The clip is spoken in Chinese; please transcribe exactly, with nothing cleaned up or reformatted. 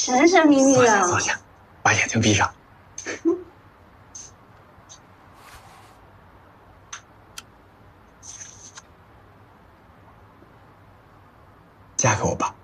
神神秘秘坐下， 的。 坐下，把眼睛闭上。嫁给我吧。